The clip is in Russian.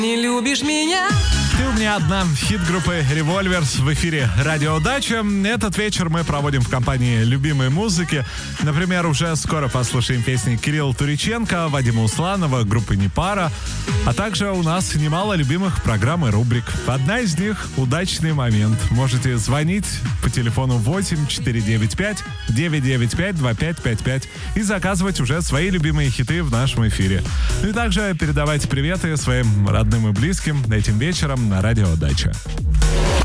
Не любишь меня? «Ты у меня одна» — хит группы «Револьверс» в эфире «Радио Дача». Этот вечер мы проводим в компании любимой музыки. Например, уже скоро послушаем песни Кирилла Туриченко, Вадима Усланова, группы «Непара». А также у нас немало любимых программ и рубрик. Одна из них — «Удачный момент». Можете звонить по телефону 8 495 995 2555 и заказывать уже свои любимые хиты в нашем эфире. Ну и также передавайте приветы своим родным и близким этим вечером на Радио Дача.